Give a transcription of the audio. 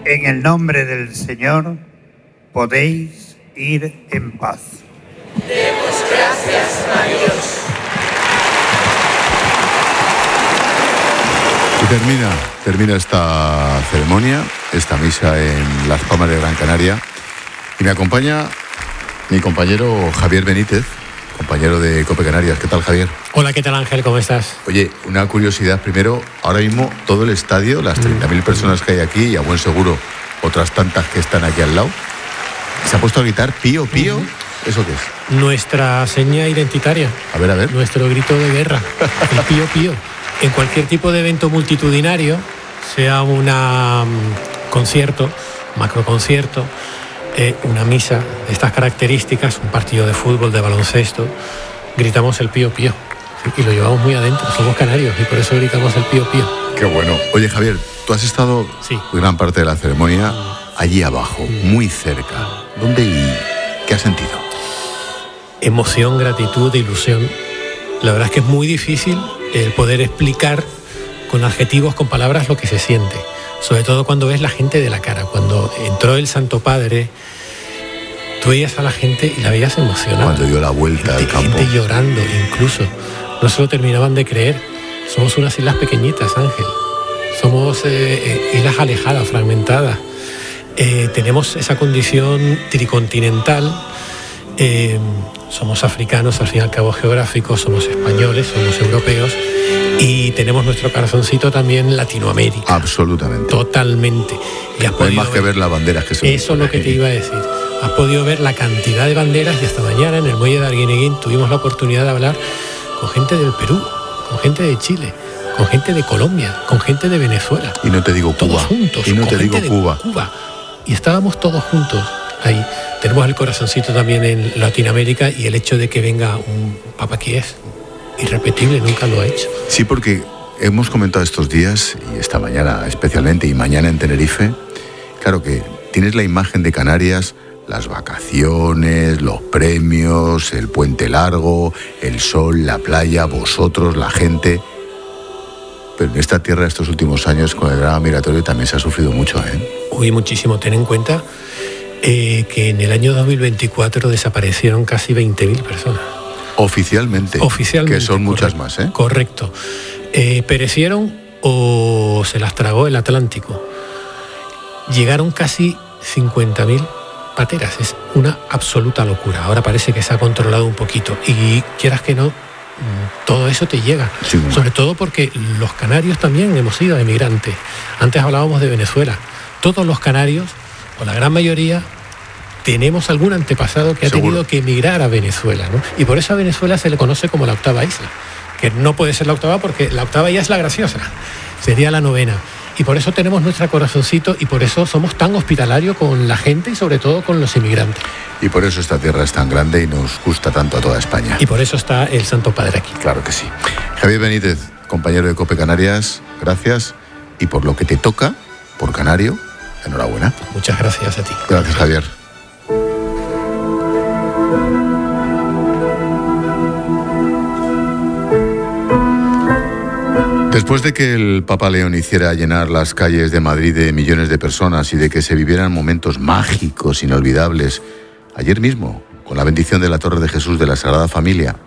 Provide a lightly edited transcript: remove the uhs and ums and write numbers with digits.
En el nombre del Señor podéis ir en paz. Demos gracias a Dios. Y termina esta ceremonia, esta misa en Las Palmas de Gran Canaria. Y me acompaña mi compañero Javier Benítez, compañero de COPE Canarias. ¿Qué tal, Javier? Hola, ¿qué tal, Ángel? ¿Cómo estás? Oye, una curiosidad primero. Ahora mismo todo el estadio, las 30.000 personas que hay aquí y a buen seguro otras tantas que están aquí al lado, se ha puesto a gritar pío, pío. ¿Eso qué es? Nuestra seña identitaria. A ver. Nuestro grito de guerra, el pío, pío. En cualquier tipo de evento multitudinario, sea un concierto, macroconcierto, una misa de estas características, un partido de fútbol, de baloncesto, gritamos el pío, pío. Y lo llevamos muy adentro, somos canarios y por eso gritamos el pío, pío. Qué bueno. Oye, Javier, tú has estado gran parte de la ceremonia allí abajo, muy cerca. ¿Dónde y qué has sentido? Emoción, gratitud, ilusión. La verdad es que es muy difícil el poder explicar con adjetivos, con palabras, lo que se siente. Sobre todo cuando ves la gente de la cara. Cuando entró el Santo Padre, tú veías a la gente y la veías emocionada. Cuando dio la vuelta al campo. Gente llorando, incluso. No se lo terminaban de creer. Somos unas islas pequeñitas, Ángel. Somos islas alejadas, fragmentadas. Tenemos esa condición tricontinental. Somos africanos, al fin y al cabo geográficos, somos españoles, somos europeos y tenemos nuestro corazoncito también Latinoamérica. Absolutamente. Totalmente. Y no hay más que ver las banderas que se... Eso es lo que te iba a decir. Has podido ver la cantidad de banderas y esta mañana en el muelle de Arguineguín tuvimos la oportunidad de hablar con gente del Perú, con gente de Chile, con gente de Colombia, con gente de Venezuela. Y no te digo Cuba. Todos juntos. Y no te digo Cuba. Y estábamos todos juntos ahí. Tenemos el corazoncito también en Latinoamérica y el hecho de que venga un Papa que es irrepetible, nunca lo ha hecho. Sí, porque hemos comentado estos días, y esta mañana especialmente, y mañana en Tenerife, claro que tienes la imagen de Canarias, las vacaciones, los premios, el puente largo, el sol, la playa, vosotros, la gente. Pero en esta tierra estos últimos años con el drama migratorio también se ha sufrido mucho, ¿eh? Uy, muchísimo. Ten en cuenta que en el año 2024 desaparecieron casi 20.000 personas. Oficialmente. Que son muchas más, ¿eh? Correcto. Perecieron o se las tragó el Atlántico. Llegaron casi 50.000 pateras. Es una absoluta locura. Ahora parece que se ha controlado un poquito. Y quieras que no, todo eso te llega. Sí. Sobre todo porque los canarios también hemos sido emigrantes. Antes hablábamos de Venezuela. Todos los canarios, o la gran mayoría, tenemos algún antepasado que ha tenido que emigrar a Venezuela, ¿no? Y por eso a Venezuela se le conoce como la octava isla, que no puede ser la octava porque la octava ya es la graciosa, sería la novena. Y por eso tenemos nuestro corazoncito y por eso somos tan hospitalarios con la gente y sobre todo con los inmigrantes. Y por eso esta tierra es tan grande y nos gusta tanto a toda España. Y por eso está el Santo Padre aquí. Claro que sí. Javier Benítez, compañero de COPE Canarias, gracias. Y por lo que te toca, por canario, enhorabuena. Muchas gracias a ti. Gracias, Javier. Después de que el Papa León hiciera llenar las calles de Madrid de millones de personas y de que se vivieran momentos mágicos, inolvidables, ayer mismo, con la bendición de la Torre de Jesús de la Sagrada Familia,